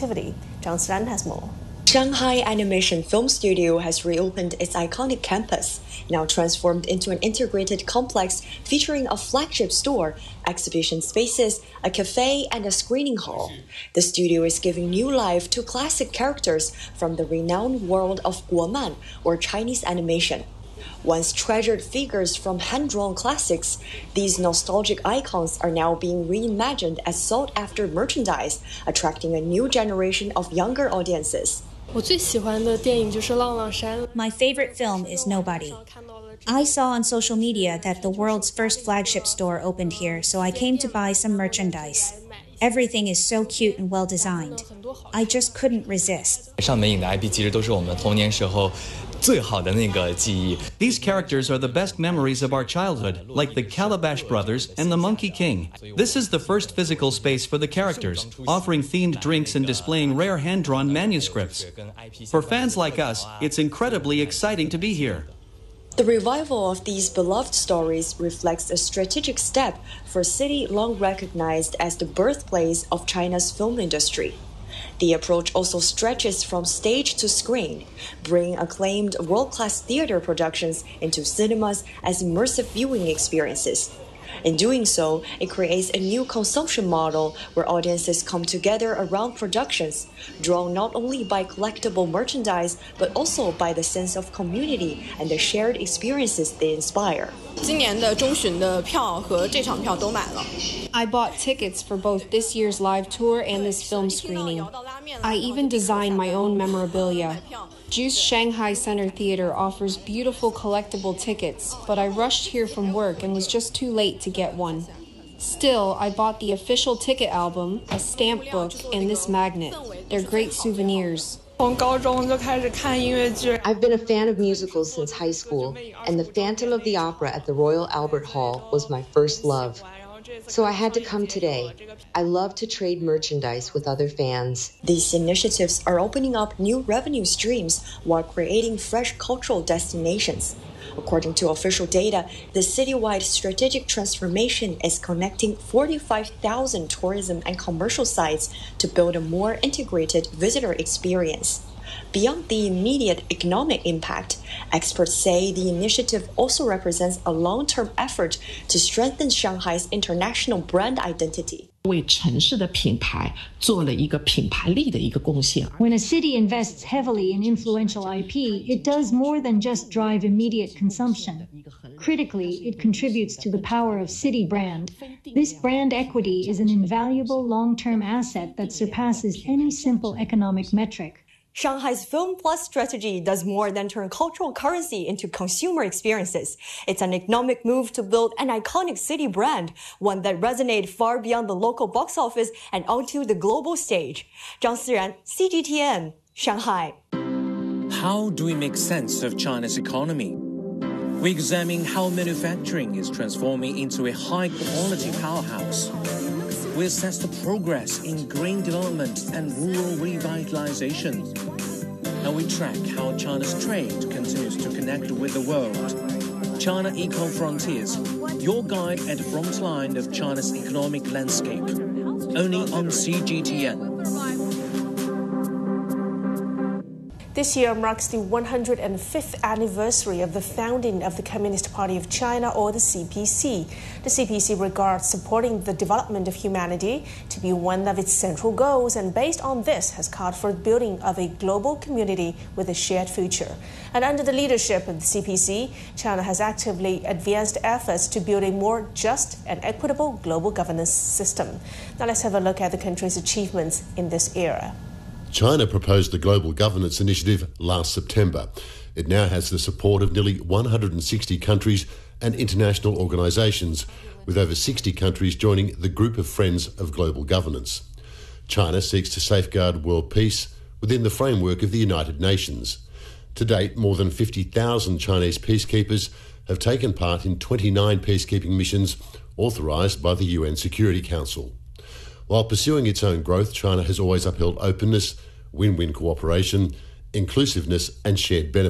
activity. Zhang Ziran has more. Shanghai Animation Film Studio has reopened its iconic campus, now transformed into an integrated complex featuring a flagship store, exhibition spaces, a cafe, and a screening hall. The studio is giving new life to classic characters from the renowned world of Guoman, or Chinese animation. Once treasured figures from hand-drawn classics, these nostalgic icons are now being reimagined as sought-after merchandise, attracting a new generation of younger audiences. My favorite film is Nobody. I saw on social media that the world's first flagship store opened here, so I came to buy some merchandise. Everything is so cute and well designed. I just couldn't resist. 上面印的 IP 其实都是我们童年时候最好的那个记忆。 These characters are the best memories of our childhood, like the Calabash Brothers and the Monkey King. This is the first physical space for the characters, offering themed drinks and displaying rare hand-drawn manuscripts. For fans like us, it's incredibly exciting to be here. The revival of these beloved stories reflects a strategic step for a city long recognized as the birthplace of China's film industry. The approach also stretches from stage to screen, bringing acclaimed world-class theater productions into cinemas as immersive viewing experiences. In doing so, it creates a new consumption model where audiences come together around productions, drawn not only by collectible merchandise, but also by the sense of community and the shared experiences they inspire. 今年的中旬的票和这场票都买了。 I bought tickets for both this year's live tour and this film screening. I even designed my own memorabilia. Juice Shanghai Center Theater offers beautiful collectible tickets, but I rushed here from work and was just too late to get one. Still, I bought the official ticket album, a stamp book, and this magnet. They're great souvenirs. I've been a fan of musicals since high school, and The Phantom of the Opera at the Royal Albert Hall was my first love. So I had to come today. I love to trade merchandise with other fans. These initiatives are opening up new revenue streams while creating fresh cultural destinations. According to official data, the citywide strategic transformation is connecting 45,000 tourism and commercial sites to build a more integrated visitor experience. Beyond the immediate economic impact, experts say the initiative also represents a long-term effort to strengthen Shanghai's international brand identity. When a city invests heavily in influential IP, it does more than just drive immediate consumption. Critically, it contributes to the power of city brand. This brand equity is an invaluable long-term asset that surpasses any simple economic metric. Shanghai's Film Plus strategy does more than turn cultural currency into consumer experiences. It's an economic move to build an iconic city brand, one that resonates far beyond the local box office and onto the global stage. Zhang Ziran, CGTN, Shanghai. How do we make sense of China's economy? We examine how manufacturing is transforming into a high-quality powerhouse. We assess the progress in green development and rural revitalization. And we track how China's trade continues to connect with the world. China Eco Frontiers, your guide at the front line of China's economic landscape. Only on CGTN. This year marks the 105th anniversary of the founding of the Communist Party of China, or the CPC. The CPC regards supporting the development of humanity to be one of its central goals, and based on this has called for the building of a global community with a shared future. And under the leadership of the CPC, China has actively advanced efforts to build a more just and equitable global governance system. Now let's have a look at the country's achievements in this era. China proposed the Global Governance Initiative last September. It now has the support of nearly 160 countries and international organisations, with over 60 countries joining the Group of Friends of Global Governance. China seeks to safeguard world peace within the framework of the United Nations. To date, more than 50,000 Chinese peacekeepers have taken part in 29 peacekeeping missions authorised by the UN Security Council. While pursuing its own growth, China has always upheld openness, win-win cooperation, inclusiveness and shared benefits.